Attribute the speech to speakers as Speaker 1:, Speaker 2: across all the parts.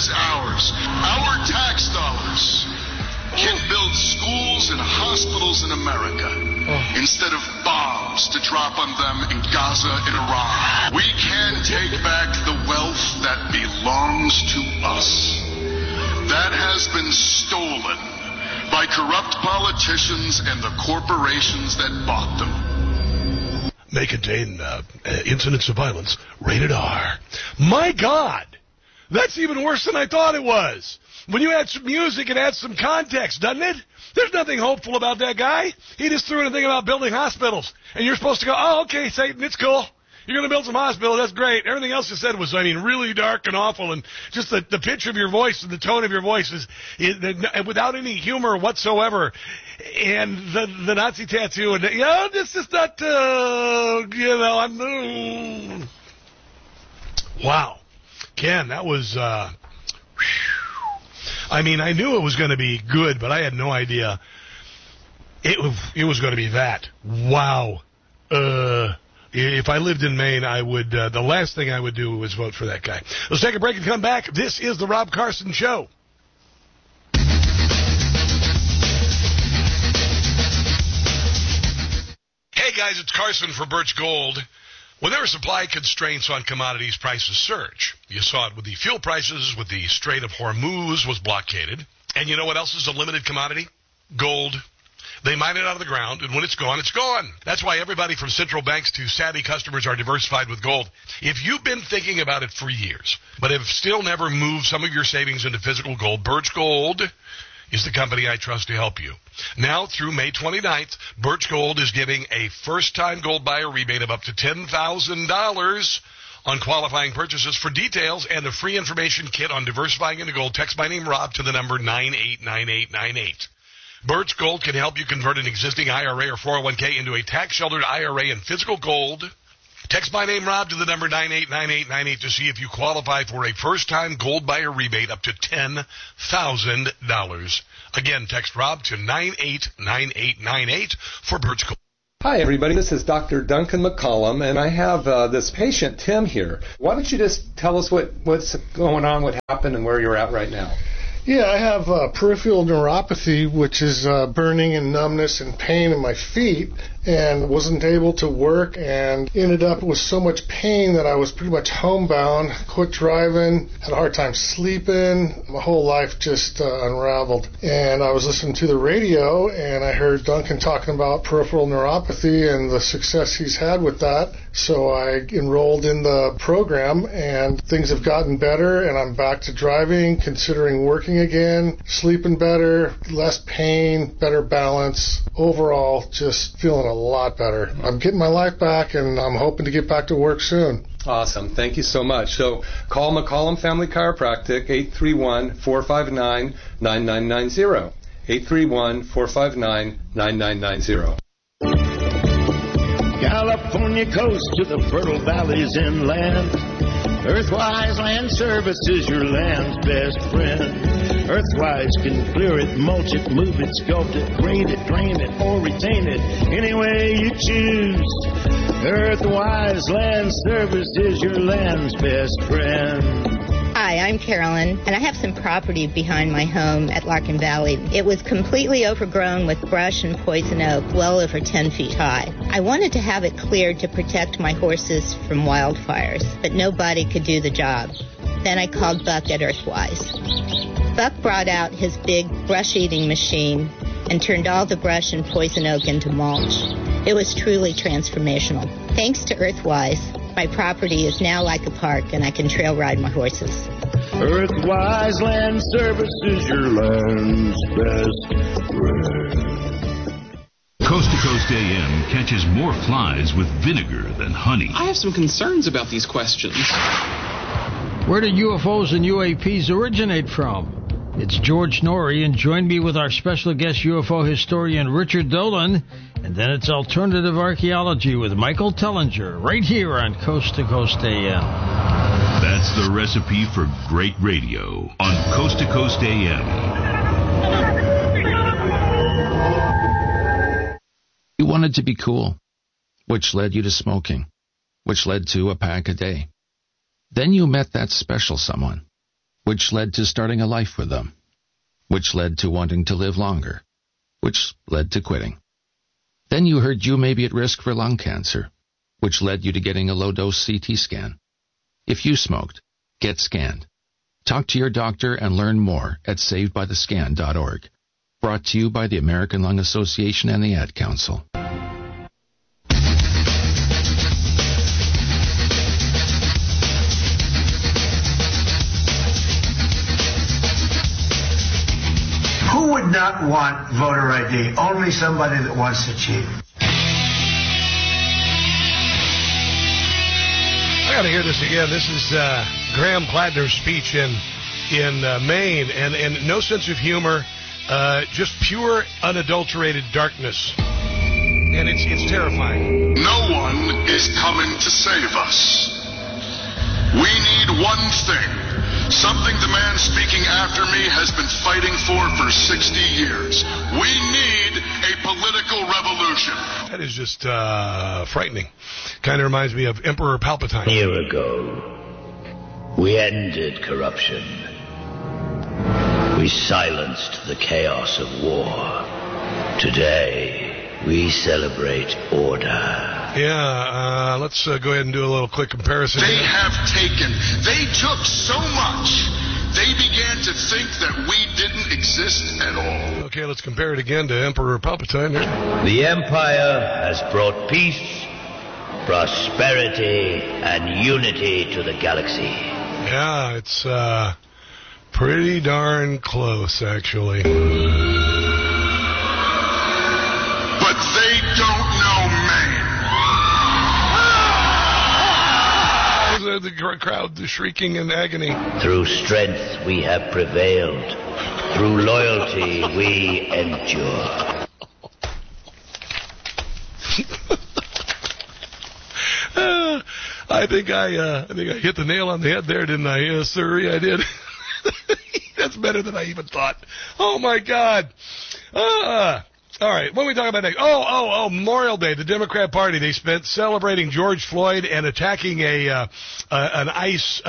Speaker 1: is ours. Our tax dollars can build schools and hospitals in America instead of bombs to drop on them in Gaza and Iran. We can take back the wealth that belongs to us. That has been stolen by corrupt politicians and the corporations that bought them.
Speaker 2: May contain incidents of violence. Rated R. My God! That's even worse than I thought it was. When you add some music, it adds some context, doesn't it? There's nothing hopeful about that guy. He just threw in a thing about building hospitals. And you're supposed to go, oh, okay, Satan, it's cool. You're going to build some hospitals. That's great. Everything else you said was, really dark and awful. And just the pitch of your voice and the tone of your voice is without any humor whatsoever. And the Nazi tattoo. And, this is not, Wow. Ken, that was, I knew it was going to be good, but I had no idea it was going to be that. Wow. If I lived in Maine, I would, the last thing I would do was vote for that guy. Let's take a break and come back. This is the Rob Carson Show. Hey guys, it's Carson for Birch Gold. When there are supply constraints on commodities, prices surge. You saw it with the fuel prices, with the Strait of Hormuz was blockaded. And you know what else is a limited commodity? Gold. They mine it out of the ground, and when it's gone, it's gone. That's why everybody from central banks to savvy customers are diversified with gold. If you've been thinking about it for years, but have still never moved some of your savings into physical gold, Birch Gold is the company I trust to help you. Now, through May 29th, Birch Gold is giving a first-time gold buyer rebate of up to $10,000 on qualifying purchases. For details and a free information kit on diversifying into gold, text my name, Rob, to the number 989898. Birch Gold can help you convert an existing IRA or 401k into a tax-sheltered IRA in physical gold. Text my name, Rob, to the number 989898 to see if you qualify for a first-time gold buyer rebate up to $10,000. Again, text Rob to 989898 for Birch Gold.
Speaker 3: Hi, everybody. This is Dr. Duncan McCollum, and I have this patient, Tim, here. Why don't you just tell us what's going on, what happened, and where you're at right now?
Speaker 4: Yeah, I have peripheral neuropathy, which is burning and numbness and pain in my feet, and wasn't able to work and ended up with so much pain that I was pretty much homebound, quit driving, had a hard time sleeping. My whole life just unraveled. And I was listening to the radio, and I heard Duncan talking about peripheral neuropathy and the success he's had with that. So I enrolled in the program, and things have gotten better, and I'm back to driving, considering working again, sleeping better, less pain, better balance. Overall, just feeling a lot better. I'm getting my life back, and I'm hoping to get back to work soon.
Speaker 3: Awesome. Thank you so much. So call McCollum Family Chiropractic, 831-459-9990. 831-459-9990.
Speaker 5: California coast to the fertile valleys inland. Earthwise Land Service is your land's best friend. Earthwise can clear it, mulch it, move it, sculpt it, grade it, drain it, or retain it any way you choose. Earthwise Land Service is your land's best friend.
Speaker 6: Hi, I'm Carolyn, and I have some property behind my home at Larkin Valley. It was completely overgrown with brush and poison oak, well over 10 feet high. I wanted to have it cleared to protect my horses from wildfires, but nobody could do the job. Then I called Buck at Earthwise. Buck brought out his big brush-eating machine and turned all the brush and poison oak into mulch. It was truly transformational. Thanks to Earthwise, my property is now like a park, and I can trail ride my horses.
Speaker 5: Earthwise Land Service is your land's best friend.
Speaker 7: Coast to Coast AM catches more flies with vinegar than honey.
Speaker 8: I have some concerns about these questions.
Speaker 9: Where do UFOs and UAPs originate from? It's George Norrie, and join me with our special guest UFO historian Richard Dolan, and then it's Alternative Archaeology with Michael Tellinger, right here on Coast to Coast AM.
Speaker 7: That's the recipe for great radio on Coast to Coast AM.
Speaker 10: You wanted to be cool, which led you to smoking, which led to a pack a day. Then you met that special someone. which led to starting a life with them, which led to wanting to live longer, which led to quitting. Then you heard you may be at risk for lung cancer, which led you to getting a low-dose CT scan. If you smoked, get scanned. Talk to your doctor and learn more at savedbythescan.org. Brought to you by the American Lung Association and the Ad Council.
Speaker 11: Who would not want voter ID? Only somebody that wants to cheat.
Speaker 2: I got to hear this again. This is Graham Plattner's speech in Maine, and no sense of humor, just pure, unadulterated darkness. And it's terrifying.
Speaker 1: No one is coming to save us. We need one thing. Something the man speaking after me has been fighting for 60 years. We need a political revolution.
Speaker 2: That is just frightening. Kind of reminds me of Emperor Palpatine.
Speaker 5: A year ago, we ended corruption. We silenced the chaos of war. Today, we celebrate order.
Speaker 2: Yeah, let's go ahead and do a little quick comparison.
Speaker 1: They took so much, they began to think that we didn't exist at all.
Speaker 2: Okay, let's compare it again to Emperor Palpatine.
Speaker 5: The Empire has brought peace, prosperity, and unity to the galaxy.
Speaker 2: Yeah, it's pretty darn close, actually.
Speaker 1: But they don't know Maine.
Speaker 2: The crowd shrieking in agony.
Speaker 5: Through strength we have prevailed. Through loyalty we endure.
Speaker 2: I think I hit the nail on the head there, didn't I? Yes, sir, I did. That's better than I even thought. Oh my God. All right, what are we talking about next? Oh, Memorial Day, the Democrat Party. They spent celebrating George Floyd and attacking an ICE,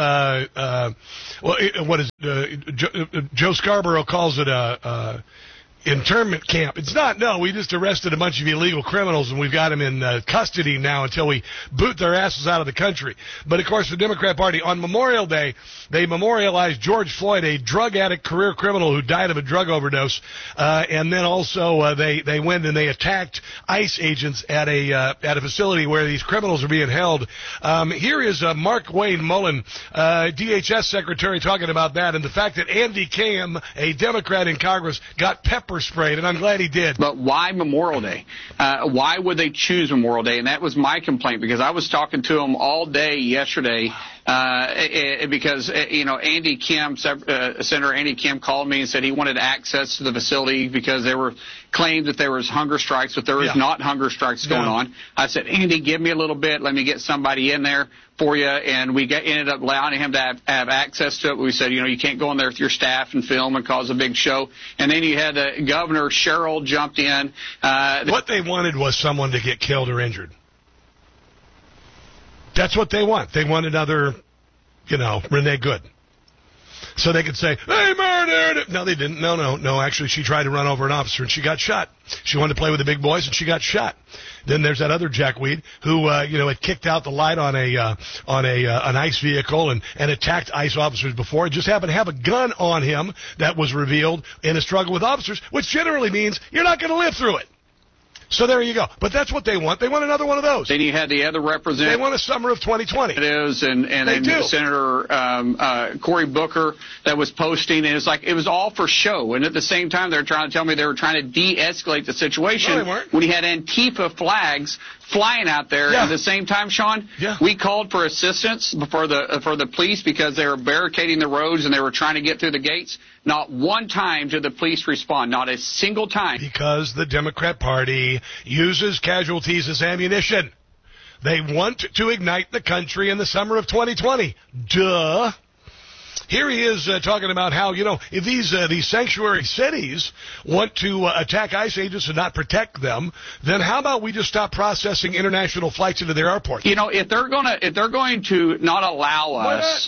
Speaker 2: Joe Scarborough calls it a internment camp. It's not. No, we just arrested a bunch of illegal criminals, and we've got them in custody now until we boot their asses out of the country. But, of course, the Democrat Party, on Memorial Day, they memorialized George Floyd, a drug addict career criminal who died of a drug overdose. And then also they went and they attacked ICE agents at a facility where these criminals are being held. Here is Mark Wayne Mullen, DHS secretary, talking about that and the fact that Andy Cam, a Democrat in Congress, got pepper sprayed, and I'm glad he did.
Speaker 8: But why Memorial Day? Why would they choose Memorial Day? And that was my complaint, because I was talking to him all day yesterday because, Andy Kim, Senator Andy Kim called me and said he wanted access to the facility because there were claims that there was hunger strikes, but there was not hunger strikes going on. I said, Andy, give me a little bit. Let me get somebody in there for you. And we ended up allowing him to have access to it. We said, you can't go in there with your staff and film and cause a big show. And then you had Governor Sherrill jumped in.
Speaker 2: What they wanted was someone to get killed or injured. That's what they want. They want another, Renee Good. So they could say, they murdered it. No, they didn't. No. Actually, she tried to run over an officer, and she got shot. She wanted to play with the big boys, and she got shot. Then there's that other jackweed who, had kicked out the light on an ICE vehicle and attacked ICE officers before. It just happened to have a gun on him that was revealed in a struggle with officers, which generally means you're not going to live through it. So there you go. But that's what they want. They want another one of those.
Speaker 8: Then you had the other representative.
Speaker 2: They want a summer of 2020.
Speaker 8: It is, and then Senator Cory Booker that was posting, and it's like it was all for show. And at the same time, they're trying to tell me they were trying to de-escalate the situation.
Speaker 2: No, they weren't.
Speaker 8: When you had Antifa flags flying out there at the same time, Sean.
Speaker 2: Yeah.
Speaker 8: We called for assistance for the police because they were barricading the roads and they were trying to get through the gates. Not one time did the police respond, not a single time.
Speaker 2: Because the Democrat Party uses casualties as ammunition. They want to ignite the country in the summer of 2020. Duh. Here he is talking about how, if these sanctuary cities want to attack ICE agents and not protect them, then how about we just stop processing international flights into their airports?
Speaker 8: If they're going to not allow us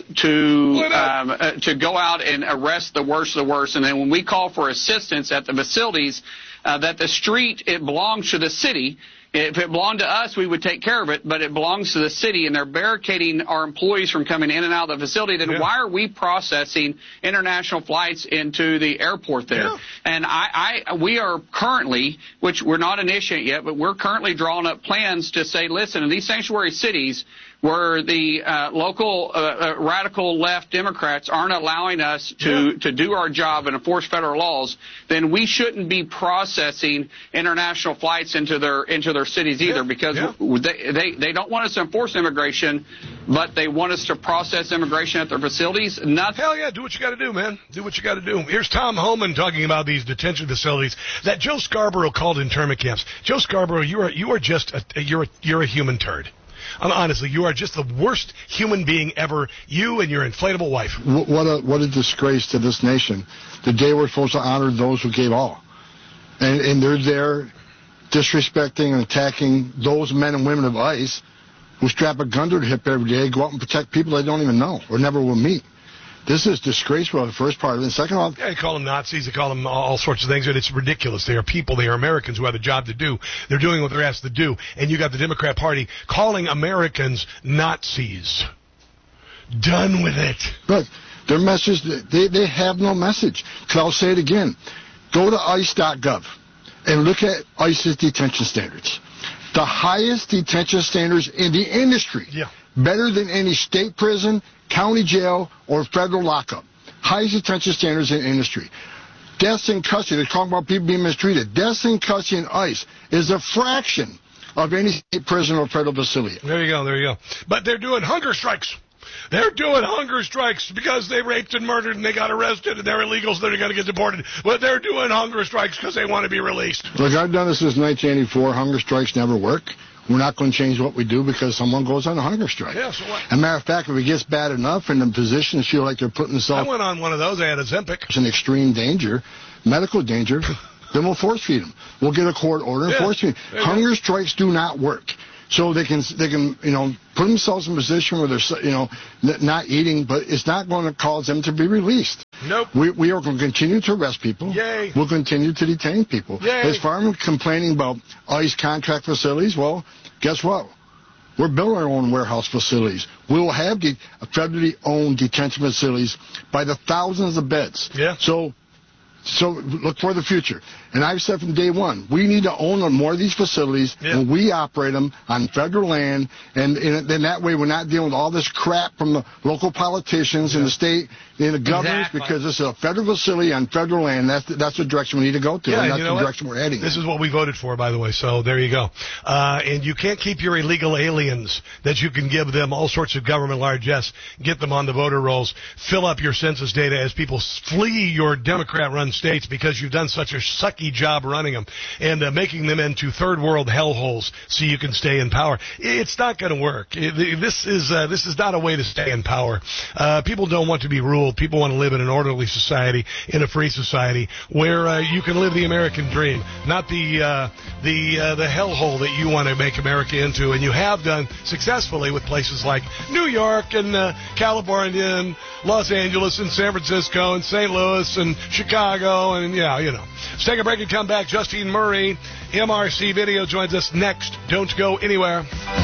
Speaker 8: to go out and arrest the worst of the worst, and then when we call for assistance at the facilities, that the street, it belongs to the city. If it belonged to us, we would take care of it, but it belongs to the city, and they're barricading our employees from coming in and out of the facility, then why are we processing international flights into the airport there? Yeah. And we are currently, which we're not initiating yet, but we're currently drawing up plans to say, listen, in these sanctuary cities where the local radical left Democrats aren't allowing us to do our job and enforce federal laws, then we shouldn't be processing international flights into their cities either, because they don't want us to enforce immigration, but they want us to process immigration at their facilities.
Speaker 2: Hell yeah, do what you got to do, man. Do what you got to do. Here's Tom Homan talking about these detention facilities that Joe Scarborough called internment camps. Joe Scarborough, you are just you're a human turd. Honestly, you are just the worst human being ever. You and your inflatable wife.
Speaker 12: What a disgrace to this nation. The day we're supposed to honor those who gave all, and they're there disrespecting and attacking those men and women of ICE who strap a gun to their hip every day, go out and protect people they don't even know or never will meet. This is disgraceful, the first part of it. And second of all...
Speaker 2: Yeah, they call them Nazis, they call them all sorts of things, and it's ridiculous. They are people, they are Americans who have a job to do. They're doing what they're asked to do. And you got the Democrat Party calling Americans Nazis. Done with it.
Speaker 12: Look, their message, they have no message. So I'll say it again. Go to ICE.gov and look at ICE's detention standards. The highest detention standards in the industry. Yeah. Better than any state prison, county jail, or federal lockup. Highest detention standards in the industry. Deaths in custody, they're talking about people being mistreated. Deaths in custody in ICE is a fraction of any state prison or federal facility.
Speaker 2: There you go. But they're doing hunger strikes. They're doing hunger strikes because they raped and murdered and they got arrested and they're illegals that are going to get deported. But they're doing hunger strikes because they want to be released.
Speaker 12: Look, I've done this since 1984. Hunger strikes never work. We're not going to change what we do because someone goes on a hunger strike.
Speaker 2: Yeah, so what?
Speaker 12: As a matter of fact, if it gets bad enough and the physicians feel like they're putting themselves...
Speaker 2: I went on one of those. I had a Ozempic.
Speaker 12: It's an extreme danger, medical danger, then we'll force feed them. We'll get a court order and force feed them. Hunger strikes do not work. So they can put themselves in a position where they're not eating, but it's not going to cause them to be released.
Speaker 2: Nope.
Speaker 12: We are going to continue to arrest people.
Speaker 2: Yay.
Speaker 12: We'll continue to detain people.
Speaker 2: Yay.
Speaker 12: As far as complaining about ICE contract facilities, well, guess what? We're building our own warehouse facilities. We will have federally owned detention facilities by the thousands of beds.
Speaker 2: Yeah.
Speaker 12: So look for the future. And I've said from day one, we need to own more of these facilities, and we operate them on federal land, and then that way we're not dealing with all this crap from the local politicians and the state and the governors, because this is a federal facility on federal land. That's the direction we need to go to, and that's the direction we're heading.
Speaker 2: This is what we voted for, by the way, so there you go. And you can't keep your illegal aliens that you can give them all sorts of government largesse, get them on the voter rolls, fill up your census data as people flee your Democrat-run states because you've done such a sucky job running them and making them into third world hellholes so you can stay in power. It's not going to work. This is not a way to stay in power. People don't want to be ruled. People want to live in an orderly society, in a free society where you can live the American dream, not the hellhole that you want to make America into, and you have done successfully with places like New York and California and Los Angeles and San Francisco and St. Louis and Chicago, and Let's take a break and come back. Justine Murray, MRC Video, joins us next. Don't go anywhere.